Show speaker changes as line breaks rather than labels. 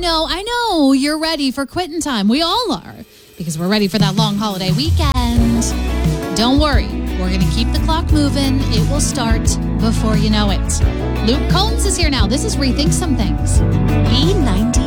I know. You're ready for quitting time. We all are, because we're ready for that long holiday weekend. Don't worry. We're going to keep the clock moving. It will start before you know it. Luke Combs is here now. This is Rethink Some Things.
B90